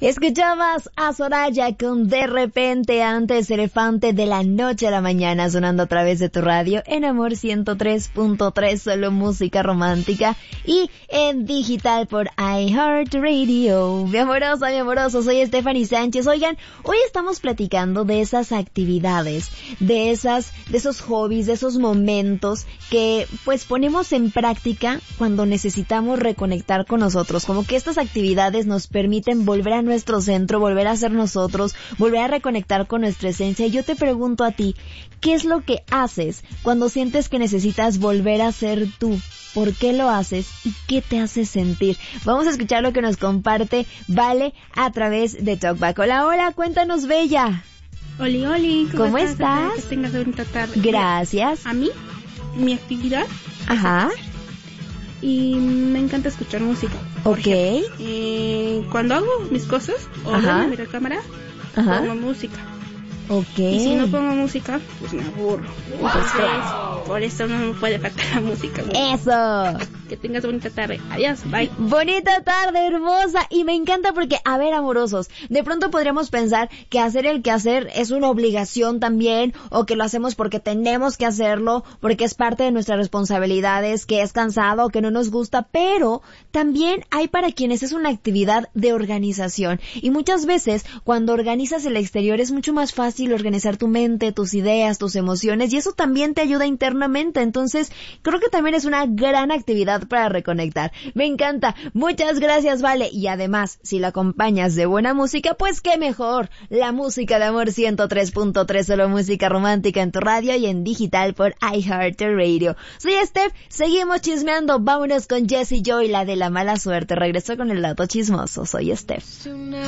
Escuchabas a Soraya con De Repente, antes Elefante, de la noche a la mañana, sonando a través de tu radio en Amor 103.3, solo música romántica, y en digital por iHeartRadio. Mi amorosa, mi amoroso, soy Stephanie Sánchez. Oigan, hoy estamos platicando de esas actividades, de esos hobbies, de esos momentos que pues ponemos en práctica cuando necesitamos reconectar con nosotros. Como que estas actividades nos permiten volver a nuestro centro, volver a ser nosotros, volver a reconectar con nuestra esencia. Y yo te pregunto a ti, ¿qué es lo que haces cuando sientes que necesitas volver a ser tú? ¿Por qué lo haces y qué te hace sentir? Vamos a escuchar lo que nos comparte Vale a través de Talkback. Hola, hola, cuéntanos, bella. Oli, oli, ¿Cómo estás? Que tengas bonita tarde. Gracias. A mí, mi actividad. Ajá. Y me encanta escuchar música. Ok. Cuando hago mis cosas o veo la cámara, pongo música. Ok. Y si no pongo música, pues me aburro. Entonces, por eso no me puede faltar la música. ¡Eso! Que tengas bonita tarde. Adiós, bye. Bonita tarde, hermosa. Y me encanta porque, a ver, amorosos, de pronto podríamos pensar que hacer el quehacer es una obligación también, o que lo hacemos porque tenemos que hacerlo, porque es parte de nuestras responsabilidades, que es cansado, que no nos gusta, pero también hay para quienes es una actividad de organización. Y muchas veces, cuando organizas el exterior, es mucho más fácil organizar tu mente, tus ideas, tus emociones, y eso también te ayuda internamente. Entonces, creo que también es una gran actividad para reconectar. Me encanta. Muchas gracias, Vale. Y además, si la acompañas de buena música, pues qué mejor. La música de Amor 103.3, solo música romántica en tu radio y en digital por iHeartRadio. Soy Steph, seguimos chismeando. Vámonos con Jessie Joy, la de la mala suerte. Regreso con el dato chismoso. Soy Steph.